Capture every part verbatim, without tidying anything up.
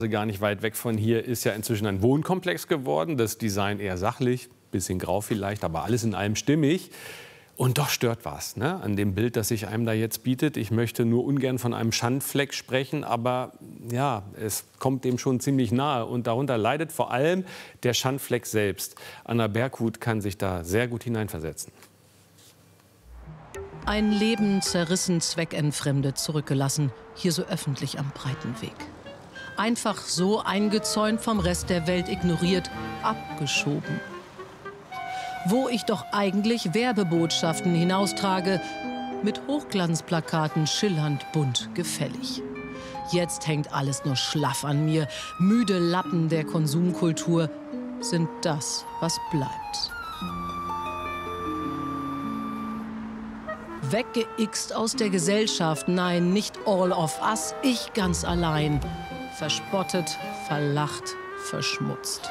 Gar nicht weit weg von hier ist ja inzwischen ein Wohnkomplex geworden. Das Design eher sachlich, bisschen grau vielleicht, aber alles in allem stimmig. Und doch stört was, ne, an dem Bild, das sich einem da jetzt bietet. Ich möchte nur ungern von einem Schandfleck sprechen, aber ja, es kommt dem schon ziemlich nahe. Und darunter leidet vor allem der Schandfleck selbst. Anna Berghut kann sich da sehr gut hineinversetzen. Ein Leben zerrissen, zweckentfremdet, zurückgelassen, hier so öffentlich am Breitenweg. Einfach so eingezäunt, vom Rest der Welt ignoriert, abgeschoben. Wo ich doch eigentlich Werbebotschaften hinaustrage, mit Hochglanzplakaten schillernd, bunt, gefällig. Jetzt hängt alles nur schlaff an mir. Müde Lappen der Konsumkultur sind das, was bleibt. Weggeixt aus der Gesellschaft, nein, nicht all of us, ich ganz allein. Verspottet, verlacht, verschmutzt.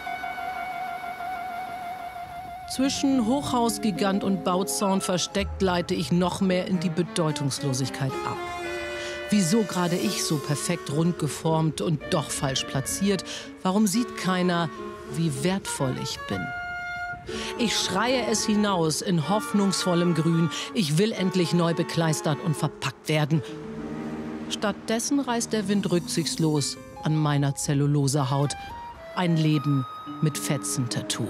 Zwischen Hochhausgigant und Bauzaun versteckt gleite ich noch mehr in die Bedeutungslosigkeit ab. Wieso gerade ich so perfekt rund geformt und doch falsch platziert? Warum sieht keiner, wie wertvoll ich bin? Ich schreie es hinaus in hoffnungsvollem Grün. Ich will endlich neu bekleistert und verpackt werden. Stattdessen reißt der Wind rücksichtslos an meiner Zellulosehaut. Ein Leben mit Fetzen-Tattoo.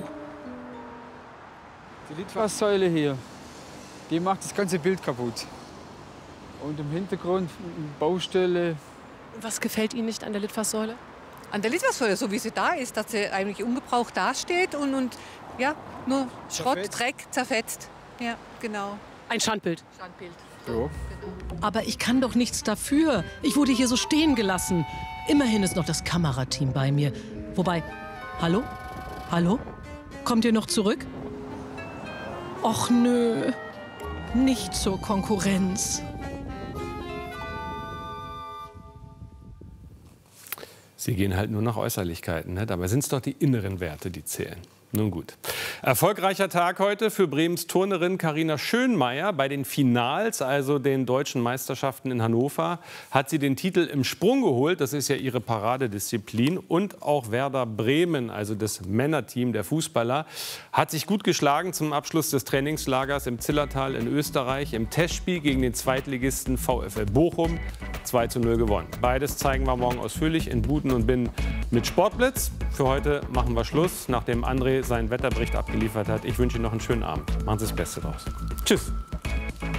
Die Litfaßsäule hier, die macht das ganze Bild kaputt. Und im Hintergrund eine Baustelle. Was gefällt Ihnen nicht an der Litfaßsäule? An der Litfaßsäule, so wie sie da ist, dass sie eigentlich ungebraucht dasteht und, und ja, nur Schrott, zerfetzt. Dreck, zerfetzt. Ja, genau. Ein Schandbild. Schandbild. Ja. Aber ich kann doch nichts dafür. Ich wurde hier so stehen gelassen. Immerhin ist noch das Kamerateam bei mir. Wobei, hallo? Hallo? Kommt ihr noch zurück? Och nö, nicht zur Konkurrenz. Sie gehen halt nur nach Äußerlichkeiten, ne? Dabei sind es doch die inneren Werte, die zählen. Nun gut. Erfolgreicher Tag heute für Bremens Turnerin Carina Schönmeier. Bei den Finals, also den deutschen Meisterschaften in Hannover, hat sie den Titel im Sprung geholt. Das ist ja ihre Paradedisziplin. Und auch Werder Bremen, also das Männerteam der Fußballer, hat sich gut geschlagen zum Abschluss des Trainingslagers im Zillertal in Österreich. Im Testspiel gegen den Zweitligisten VfL Bochum zwei zu null gewonnen. Beides zeigen wir morgen ausführlich in Buten und Binnen mit Sportblitz. Für heute machen wir Schluss, nachdem André seinen Wetterbericht abgeliefert hat. Ich wünsche Ihnen noch einen schönen Abend. Machen Sie das Beste draus. Tschüss.